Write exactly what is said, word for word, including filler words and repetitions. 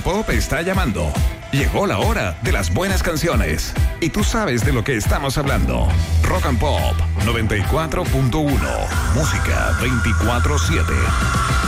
Pop está llamando. Llegó la hora de las buenas canciones. Y tú sabes de lo que estamos hablando. Rock and Pop noventa y cuatro punto uno. Música veinticuatro siete.